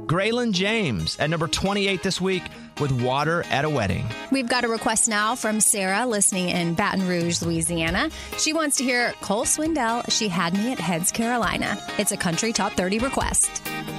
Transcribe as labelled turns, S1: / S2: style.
S1: Graylin James at number 28 this week with Water at a Wedding.
S2: We've got a request now from Sarah listening in Baton Rouge, Louisiana. She wants to hear Cole Swindell, She Had Me at Heads, Carolina. It's a country top 30 request.